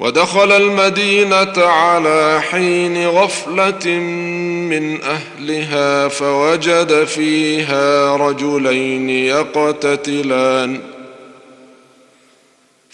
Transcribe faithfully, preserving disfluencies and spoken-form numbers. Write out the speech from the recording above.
ودخل المدينة على حين غفلة من أهلها فوجد فيها رجلين يقتتلان